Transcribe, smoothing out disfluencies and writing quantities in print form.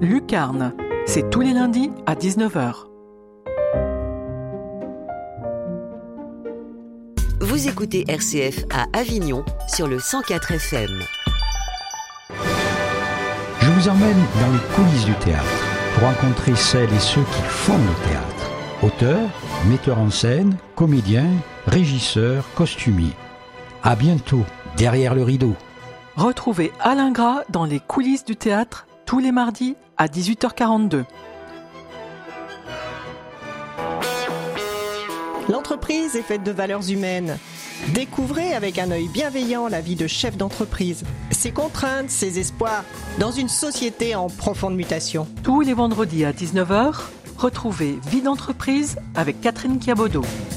Lucarne, c'est tous les lundis à 19h. Vous écoutez RCF à Avignon sur le 104 FM. Je vous emmène dans les coulisses du théâtre pour rencontrer celles et ceux qui font le théâtre. Auteurs, metteurs en scène, comédiens, régisseurs, costumiers. À bientôt, derrière le rideau. Retrouvez Alain Gras dans les coulisses du théâtre tous les mardis à 18h42. L'entreprise est faite de valeurs humaines. Découvrez avec un œil bienveillant la vie de chef d'entreprise, ses contraintes, ses espoirs, dans une société en profonde mutation. Tous les vendredis à 19h, retrouvez Vie d'entreprise avec Catherine Kiabodo.